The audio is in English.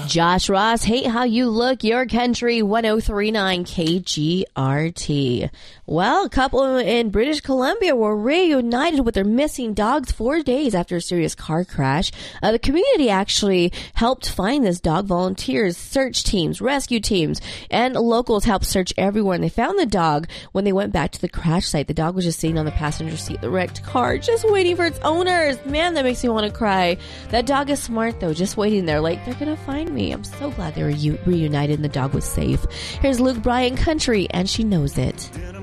Josh Ross, hate how you look, your country, 1039 KGRT. Well, a couple in British Columbia were reunited with their missing dogs 4 days after a serious car crash. The community actually helped find this dog. Volunteers, search teams, rescue teams, and locals helped search everywhere. And they found the dog when they went back to the crash site. The dog was just sitting on the passenger seat of the wrecked car, just waiting for its owners. Man, that makes me want to cry. That dog is smart, though, just waiting there like, they're going to find me. I'm so glad they were reunited and the dog was safe. Here's Luke Bryan, Country, and She Knows It.